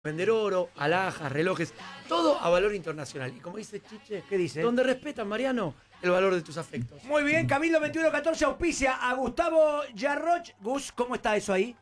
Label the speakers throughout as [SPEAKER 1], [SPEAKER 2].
[SPEAKER 1] vender oro, alhajas, relojes, todo a valor internacional. Y como dice Chiche,
[SPEAKER 2] ¿Qué dice?
[SPEAKER 1] donde respetan, Mariano, el valor de tus afectos.
[SPEAKER 2] Muy bien, Cabildo 2114 auspicia a Gustavo Yarroch. Gus, ¿cómo está eso ahí?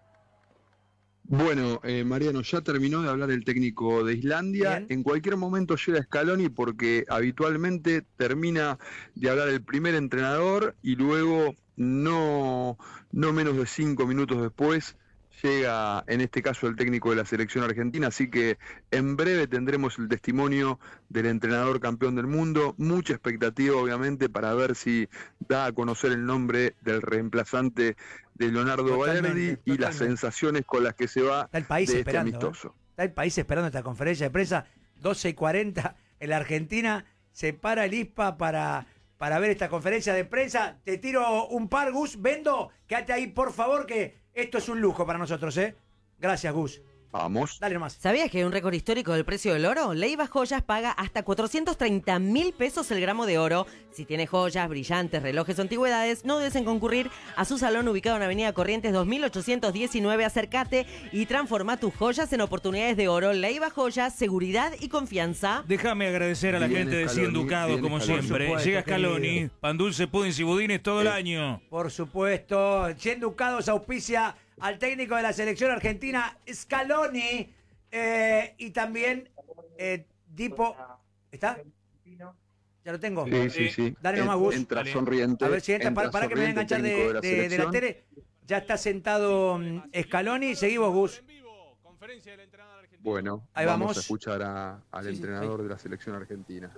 [SPEAKER 3] Bueno, Mariano, ya terminó de hablar el técnico de Islandia.
[SPEAKER 2] Bien.
[SPEAKER 3] En cualquier momento llega Scaloni porque habitualmente termina de hablar el primer entrenador y luego no menos de 5 minutos después llega, en este caso, el técnico de la selección argentina. Así que en breve tendremos el testimonio del entrenador campeón del mundo. Mucha expectativa, obviamente, para ver si da a conocer el nombre del reemplazante de Leonardo Balerdi y las sensaciones con las que se va
[SPEAKER 2] Está el país
[SPEAKER 3] de
[SPEAKER 2] esperando.
[SPEAKER 3] este amistoso.
[SPEAKER 2] Está el país esperando esta conferencia de prensa. 12:40 en la Argentina. Se para el ISPA para ver esta conferencia de prensa. Te tiro un par, Gus. Vendo, quédate ahí, por favor, que esto es un lujo para nosotros, ¿eh? Gracias, Gus.
[SPEAKER 3] Vamos.
[SPEAKER 2] Dale nomás.
[SPEAKER 4] ¿Sabías que hay un récord histórico del precio del oro? Leiva Joyas paga hasta 430.000 pesos el gramo de oro. Si tienes joyas, brillantes, relojes o antigüedades, no dudes en concurrir a su salón ubicado en Avenida Corrientes 2819. Acércate y transforma tus joyas en oportunidades de oro. Leiva Joyas, seguridad y confianza.
[SPEAKER 5] Déjame agradecer a la
[SPEAKER 3] Bien,
[SPEAKER 5] gente de
[SPEAKER 3] Scaloni,
[SPEAKER 5] 100 Ducados,
[SPEAKER 3] bien,
[SPEAKER 5] como
[SPEAKER 3] Scaloni.
[SPEAKER 5] siempre.
[SPEAKER 2] Por supuesto,
[SPEAKER 5] Llega Scaloni,
[SPEAKER 2] querido.
[SPEAKER 5] pan dulce, puddings y budines todo el año.
[SPEAKER 2] Por supuesto, 100 ducados auspicia al técnico de la selección argentina, Scaloni, y también Dipo. ¿Está? Ya lo tengo.
[SPEAKER 3] Sí.
[SPEAKER 2] Dale nomás, Gus.
[SPEAKER 3] Entra
[SPEAKER 5] Dale.
[SPEAKER 3] sonriente.
[SPEAKER 2] A ver si entra, para que me voy a enganchar de la
[SPEAKER 3] selección.
[SPEAKER 2] tele. Ya está sentado Scaloni. Seguimos, Gus.
[SPEAKER 3] Bueno,
[SPEAKER 2] Ahí
[SPEAKER 3] vamos
[SPEAKER 2] vamos.
[SPEAKER 3] a escuchar al
[SPEAKER 2] Sí,
[SPEAKER 3] entrenador de la selección argentina.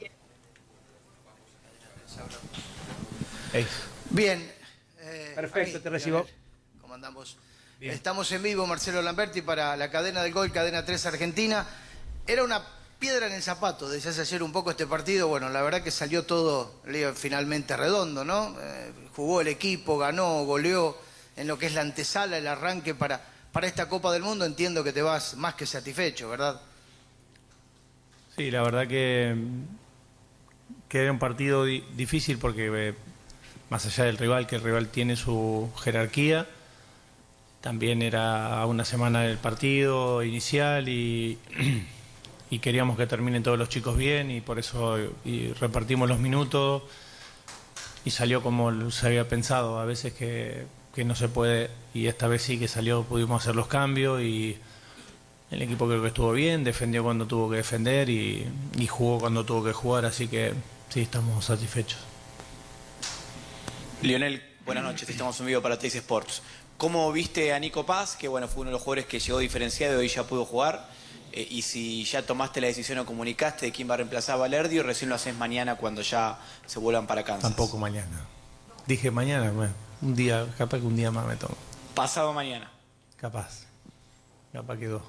[SPEAKER 6] Bien.
[SPEAKER 2] Perfecto,
[SPEAKER 6] ahí,
[SPEAKER 2] te recibo.
[SPEAKER 6] ¿Cómo andamos? Estamos en vivo, Marcelo Lamberti, para la cadena del gol, cadena 3 Argentina. Era una piedra en el zapato, decías ayer un poco este partido. Bueno, la verdad que salió todo finalmente redondo, ¿no? Jugó el equipo, ganó, goleó en lo que es la antesala, el arranque para esta Copa del Mundo. Entiendo que te vas más que satisfecho, ¿verdad?
[SPEAKER 7] Sí, la verdad que era un partido difícil porque más allá del rival, que el rival tiene su jerarquía, también era a una semana del partido inicial y queríamos que terminen todos los chicos bien y por eso repartimos los minutos y salió como se había pensado. A veces que no se puede y esta vez sí que salió, pudimos hacer los cambios y el equipo creo que estuvo bien, defendió cuando tuvo que defender y jugó cuando tuvo que jugar, así que sí, estamos satisfechos.
[SPEAKER 8] Lionel, buenas noches, estamos en vivo para Teis Sports. ¿Cómo viste a Nico Paz, que bueno, fue uno de los jugadores que llegó diferenciado y hoy ya pudo jugar? Y si ya tomaste la decisión o comunicaste de quién va a reemplazar a Balerdi o recién lo haces mañana cuando ya se vuelvan para Kansas.
[SPEAKER 7] Tampoco mañana. Dije mañana, bueno, un día, capaz que un día más me tomo.
[SPEAKER 8] Pasado mañana.
[SPEAKER 7] Capaz que dos.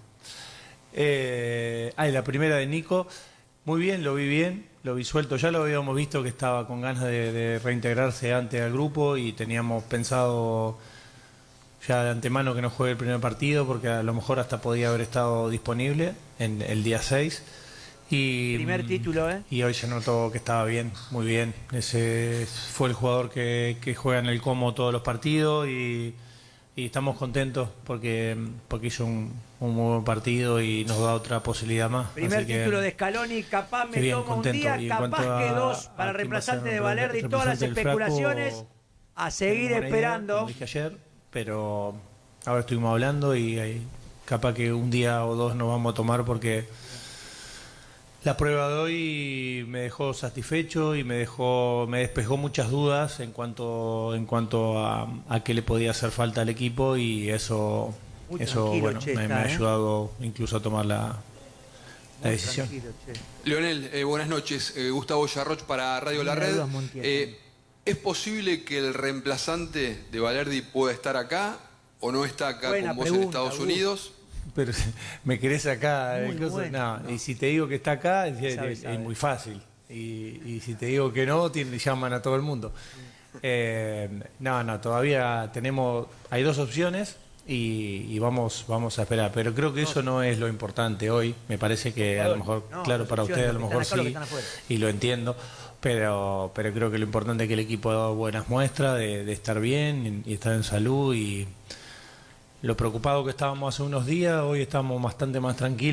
[SPEAKER 7] La primera de Nico, muy bien, lo vi suelto. Ya lo habíamos visto que estaba con ganas de reintegrarse antes al grupo y teníamos pensado ya de antemano que no juegue el primer partido porque a lo mejor hasta podía haber estado disponible en el día 6.
[SPEAKER 2] Primer título, ¿eh?
[SPEAKER 7] Y hoy se notó que estaba bien, muy bien. Ese fue el jugador que juega en el Como todos los partidos y estamos contentos porque hizo un muy buen partido y nos da otra posibilidad más.
[SPEAKER 2] Primer
[SPEAKER 7] Así que,
[SPEAKER 2] título de Scaloni, capaz me
[SPEAKER 7] bien,
[SPEAKER 2] tomo
[SPEAKER 7] contento.
[SPEAKER 2] un
[SPEAKER 7] Y
[SPEAKER 2] día,
[SPEAKER 7] en
[SPEAKER 2] capaz
[SPEAKER 7] cuanto
[SPEAKER 2] que
[SPEAKER 7] a-
[SPEAKER 2] dos para
[SPEAKER 7] a quién
[SPEAKER 2] reemplazante
[SPEAKER 7] va a ser
[SPEAKER 2] de Balerdi, todas las
[SPEAKER 7] reemplazante del
[SPEAKER 2] especulaciones
[SPEAKER 7] Flaco,
[SPEAKER 2] a seguir
[SPEAKER 7] tengo una idea,
[SPEAKER 2] esperando.
[SPEAKER 7] como dije ayer, pero ahora estuvimos hablando y capaz que un día o dos nos vamos a tomar porque la prueba de hoy me dejó satisfecho y me despejó muchas dudas en cuanto a qué le podía hacer falta al equipo y eso
[SPEAKER 2] Muy tranquilo,
[SPEAKER 7] bueno,
[SPEAKER 2] Che,
[SPEAKER 7] me
[SPEAKER 2] está,
[SPEAKER 7] ha ayudado incluso a tomar la
[SPEAKER 2] Muy
[SPEAKER 7] decisión.
[SPEAKER 2] tranquilo, che.
[SPEAKER 9] Leonel, buenas noches. Gustavo Yarroch para Radio La
[SPEAKER 2] Mira,
[SPEAKER 9] Red.
[SPEAKER 2] dudas, Montiel.
[SPEAKER 9] ¿Es posible que el reemplazante de Balerdi pueda estar acá o no está acá
[SPEAKER 2] Buena
[SPEAKER 9] con vos
[SPEAKER 2] pregunta,
[SPEAKER 9] en Estados
[SPEAKER 2] Gus.
[SPEAKER 9] Unidos?
[SPEAKER 7] Pero me querés acá,
[SPEAKER 2] Muy buena.
[SPEAKER 7] no, y si te digo que está acá
[SPEAKER 2] Sabe.
[SPEAKER 7] es muy fácil y si te digo que no, llaman a todo el mundo. No, todavía hay dos opciones y vamos a esperar, pero creo que eso no es lo importante hoy. Me parece que a lo mejor,
[SPEAKER 2] No,
[SPEAKER 7] claro,
[SPEAKER 2] las
[SPEAKER 7] para
[SPEAKER 2] opciones,
[SPEAKER 7] ustedes a lo
[SPEAKER 2] los que
[SPEAKER 7] mejor
[SPEAKER 2] están acá, los que
[SPEAKER 7] sí,
[SPEAKER 2] están afuera.
[SPEAKER 7] y lo entiendo, pero creo que lo importante es que el equipo ha dado buenas muestras de estar bien y estar en salud y lo preocupado que estábamos hace unos días, hoy estamos bastante más tranquilos.